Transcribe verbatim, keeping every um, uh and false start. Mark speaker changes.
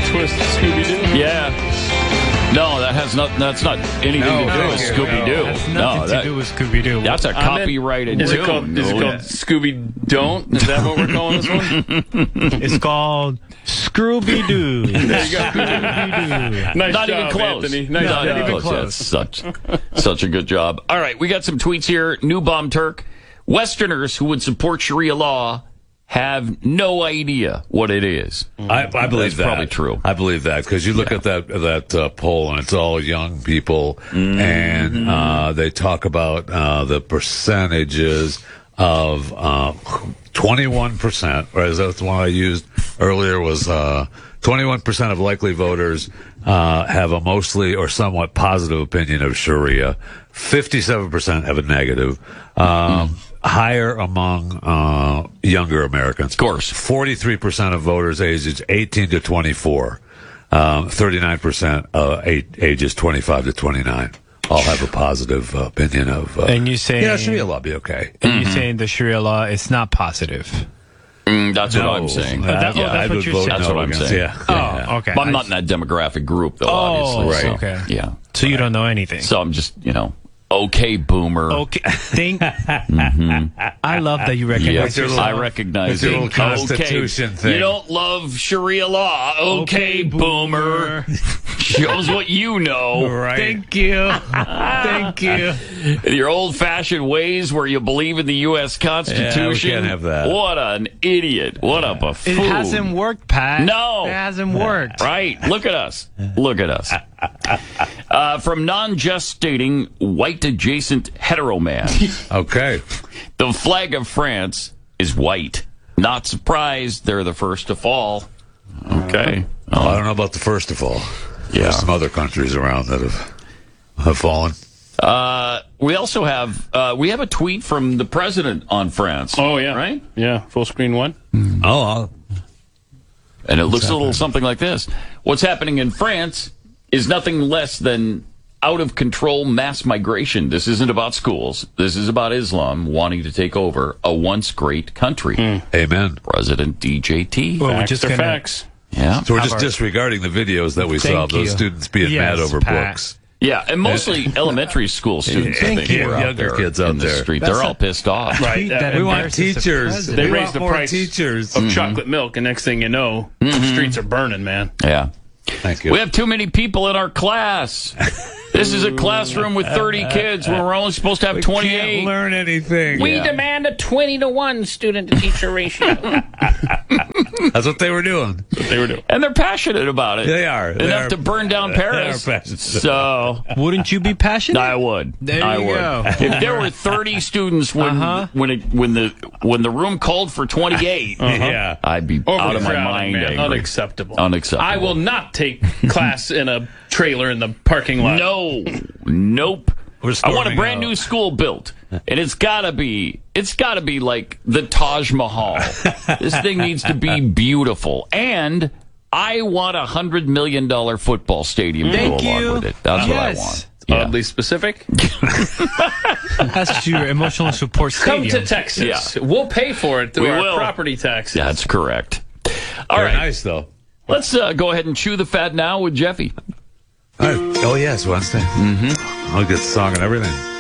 Speaker 1: twist Scooby-Doo?
Speaker 2: Yeah. No, that has not. That's not anything
Speaker 3: No,
Speaker 2: to do
Speaker 3: no,
Speaker 2: with
Speaker 3: no.
Speaker 2: Scooby-Doo.
Speaker 4: That's
Speaker 2: No,
Speaker 4: nothing
Speaker 2: that,
Speaker 4: to do with Scooby-Doo.
Speaker 2: that's a
Speaker 1: I meant-
Speaker 2: copyrighted
Speaker 1: Is
Speaker 2: tune.
Speaker 1: it called, is it
Speaker 2: Oh,
Speaker 1: called Scooby-Don't? Is that what we're calling this one?
Speaker 4: It's called Scooby-Doo.
Speaker 1: There you go.
Speaker 4: Scooby-Doo.
Speaker 1: Nice
Speaker 2: Not
Speaker 1: job,
Speaker 2: even close.
Speaker 1: Anthony. Nice
Speaker 2: not
Speaker 1: job.
Speaker 2: even close. That's such, such a good job. All right, we got some tweets here. New Bomb Turk. Westerners who would support Sharia law have no idea what it is.
Speaker 3: I, I believe
Speaker 2: That's
Speaker 3: that.
Speaker 2: probably true.
Speaker 3: I believe that because you look
Speaker 2: Yeah.
Speaker 3: at that that uh, poll and it's all young people,
Speaker 2: Mm-hmm.
Speaker 3: and uh, they talk about uh, the percentages of uh, twenty-one percent. Right, is that the one I used earlier? Was uh, twenty-one percent of likely voters uh, have a mostly or somewhat positive opinion of Sharia. fifty-seven percent have a negative. Um,
Speaker 2: Mm.
Speaker 3: Higher among uh, younger Americans.
Speaker 2: Of course.
Speaker 3: forty-three percent of voters ages eighteen to twenty-four. Um, thirty-nine percent uh, age, ages twenty-five to twenty-nine. All have a positive uh, opinion of. Uh,
Speaker 4: And you saying,
Speaker 3: yeah, Sharia law be okay.
Speaker 4: and you saying the Sharia law is not positive.
Speaker 2: Mm, that's
Speaker 3: No.
Speaker 2: what I'm saying.
Speaker 3: Uh,
Speaker 4: that- oh,
Speaker 2: yeah.
Speaker 4: that's
Speaker 3: I
Speaker 4: what
Speaker 3: would
Speaker 4: you're
Speaker 3: vote
Speaker 4: saying.
Speaker 2: That's
Speaker 3: no
Speaker 2: what I'm
Speaker 3: against-
Speaker 2: saying.
Speaker 3: Yeah.
Speaker 4: Oh,
Speaker 3: yeah.
Speaker 4: okay.
Speaker 2: But I'm
Speaker 4: I
Speaker 2: not in that demographic group, though,
Speaker 4: Oh,
Speaker 2: obviously.
Speaker 3: right.
Speaker 2: So,
Speaker 4: okay.
Speaker 2: Yeah.
Speaker 4: So you don't know anything.
Speaker 2: So I'm just, you know, okay, boomer.
Speaker 4: Okay. Think. I love that you recognize
Speaker 2: Yeah,
Speaker 4: yourself.
Speaker 2: I recognize
Speaker 3: It's your
Speaker 2: it.
Speaker 3: little Constitution
Speaker 2: okay.
Speaker 3: thing.
Speaker 2: You don't love Sharia law. Okay,
Speaker 4: Okay,
Speaker 2: boomer. Shows what you know.
Speaker 3: Right.
Speaker 4: Thank you. Thank you.
Speaker 2: Your old-fashioned ways where you believe in the U S Constitution.
Speaker 3: can't have that.
Speaker 2: What an idiot. What a buffoon.
Speaker 4: It hasn't worked, Pat.
Speaker 2: No.
Speaker 4: It hasn't worked.
Speaker 2: Right. Look at us. Look at us. Uh, from non-gestating, white-adjacent hetero man.
Speaker 3: Okay.
Speaker 2: The flag of France is white. Not surprised they're the first to fall. Okay.
Speaker 3: Well, I don't know about the first of all.
Speaker 2: Yeah.
Speaker 3: There's some other countries around that have have fallen.
Speaker 2: Uh, we also have uh, we have a tweet from the president on France.
Speaker 1: Oh, yeah.
Speaker 2: Right?
Speaker 1: Yeah, full screen one.
Speaker 3: Oh, I'll-
Speaker 2: And it looks a little something like this. What's happening in France is nothing less than out-of-control mass migration. This isn't about schools. This is about Islam wanting to take over a once great country.
Speaker 3: amen.
Speaker 2: President D J T.
Speaker 4: Well, we're
Speaker 1: Facts
Speaker 4: just
Speaker 1: are
Speaker 4: gonna.
Speaker 1: facts.
Speaker 2: Yeah.
Speaker 3: So we're just
Speaker 4: Our-
Speaker 3: disregarding the videos that we saw
Speaker 4: Thank
Speaker 3: of those
Speaker 4: you.
Speaker 3: students being
Speaker 4: Yes,
Speaker 3: mad over
Speaker 4: Pat.
Speaker 3: books.
Speaker 2: Yeah, and mostly elementary school students. I
Speaker 4: Thank
Speaker 2: think,
Speaker 4: you.
Speaker 2: were out
Speaker 3: Younger
Speaker 2: there
Speaker 3: kids out
Speaker 2: in the
Speaker 3: there.
Speaker 2: street.
Speaker 3: That's
Speaker 2: They're
Speaker 3: a-
Speaker 2: all pissed off.
Speaker 1: Right.
Speaker 4: Tweet that
Speaker 1: uh,
Speaker 3: We want
Speaker 4: embarrasses the
Speaker 3: teachers.
Speaker 4: president.
Speaker 1: They
Speaker 3: we
Speaker 1: raised
Speaker 3: want
Speaker 1: the
Speaker 3: more
Speaker 1: price
Speaker 3: teachers.
Speaker 1: of chocolate milk, and next thing you know, the streets are burning, man.
Speaker 2: Yeah.
Speaker 3: Thank you.
Speaker 2: We have too many people in our class. This is a classroom with thirty kids when we're only supposed to have
Speaker 3: We
Speaker 2: twenty-eight.
Speaker 3: can't learn anything.
Speaker 2: We Yeah.
Speaker 5: demand a twenty to one student to teacher ratio.
Speaker 3: That's what they were doing.
Speaker 1: They were doing.
Speaker 2: And they're passionate about it.
Speaker 3: They are. They
Speaker 2: Enough
Speaker 3: are-
Speaker 2: to burn down
Speaker 3: they are
Speaker 2: Paris.
Speaker 3: passionate.
Speaker 2: So
Speaker 4: Wouldn't you be passionate?
Speaker 2: I would.
Speaker 4: There
Speaker 2: I
Speaker 4: you
Speaker 2: would.
Speaker 4: go.
Speaker 2: If there were thirty students when
Speaker 4: Uh-huh.
Speaker 2: when it, when the when the room called for twenty-eight,
Speaker 3: Yeah.
Speaker 2: I'd be out of my
Speaker 1: Overcrowding,
Speaker 2: mind.
Speaker 1: man.
Speaker 2: Angry.
Speaker 1: Unacceptable.
Speaker 2: Unacceptable.
Speaker 1: I will not take class in a trailer in the parking lot.
Speaker 2: No, nope.
Speaker 3: We're
Speaker 2: I want a
Speaker 3: storming
Speaker 2: brand
Speaker 3: out.
Speaker 2: new school built, and it's gotta be, it's gotta be like the Taj Mahal. This thing needs to be beautiful, and I want a hundred million dollar football stadium
Speaker 4: Thank
Speaker 2: to go
Speaker 4: you.
Speaker 2: along with it. That's what I
Speaker 4: Yes.
Speaker 2: want. Yeah.
Speaker 1: Oddly specific.
Speaker 4: That's your emotional support
Speaker 1: Come
Speaker 4: stadium.
Speaker 1: to Texas.
Speaker 2: Yeah.
Speaker 1: We'll pay for it through
Speaker 2: We
Speaker 1: our
Speaker 2: will.
Speaker 1: property taxes.
Speaker 2: That's correct. All
Speaker 3: Very
Speaker 2: right,
Speaker 3: nice, though.
Speaker 2: let's uh, go ahead and chew the fat now with Jeffy.
Speaker 3: All right. Oh, yes, Wednesday. Mm-hmm. I'll get the song and everything.